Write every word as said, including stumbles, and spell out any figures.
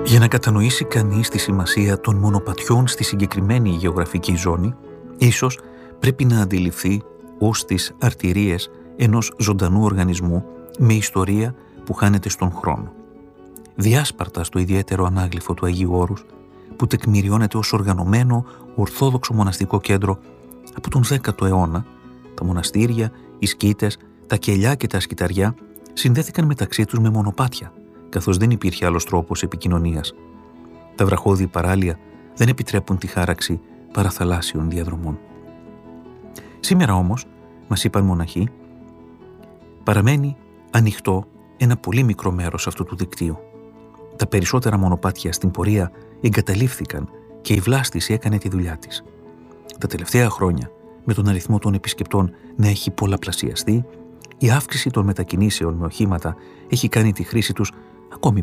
Για να κατανοήσει κανείς τη σημασία των μονοπατιών στη συγκεκριμένη γεωγραφική ζώνη, ίσως πρέπει να αντιληφθεί ως τις αρτηρίες ενός ζωντανού οργανισμού με ιστορία που χάνεται στον χρόνο. Διάσπαρτα στο ιδιαίτερο ανάγλυφο του Αγίου Όρους, που τεκμηριώνεται ως οργανωμένο ορθόδοξο μοναστικό κέντρο από τον δέκατο αιώνα, τα μοναστήρια, οι σκήτες, τα κελιά και τα σκυταριά συνδέθηκαν μεταξύ τους με μονοπάτια, καθώς δεν υπήρχε άλλος τρόπος επικοινωνίας. Τα βραχώδη παράλια δεν επιτρέπουν τη χάραξη παραθαλάσσιων διαδρομών. Σήμερα όμως, μας είπαν μοναχοί, παραμένει ανοιχτό ένα πολύ μικρό μέρος αυτού του δικτύου. Τα περισσότερα μονοπάτια στην πορεία εγκαταλείφθηκαν και η βλάστηση έκανε τη δουλειά της. Τα τελευταία χρόνια, με τον αριθμό των επισκεπτών να έχει πολλαπλασιαστεί, η αύξηση των μετακινήσεων με οχήματα έχει κάνει τη χρήση τους ακόμη